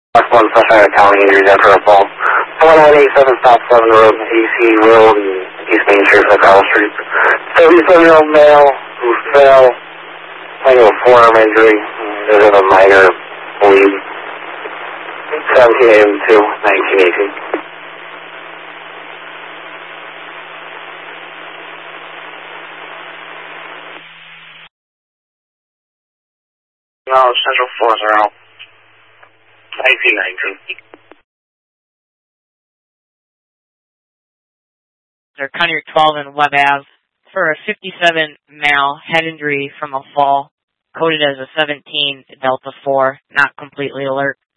Last one, Sunshine County injuries after a fall. 4987 South 7 Road, AC Road, East Main Street, Carl Street. 37-year-old male who fell, having a forearm injury. There's a minor bleed. 17 a.m. to 1918. No, Central 40, 1919. They're Connery 12 and Webb Ave for a 57 male head injury from a fall, coded as a 17 Delta 4, not completely alert.